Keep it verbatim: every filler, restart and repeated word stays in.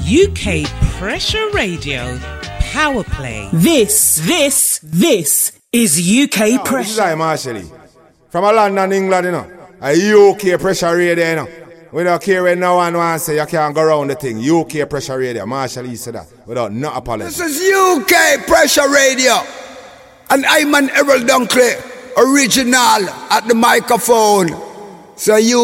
U K Pressure Radio Power Play. This, this, this is U K no, Pressure. This is I, Marshall. From a London, England, you know. A U K Pressure Radio, you know. We don't care when no one wants to say you can't go around the thing. U K Pressure Radio. Marshall, he said that without no apology. This is U K Pressure Radio. And I'm an Errol Dunkley, original at the microphone. So you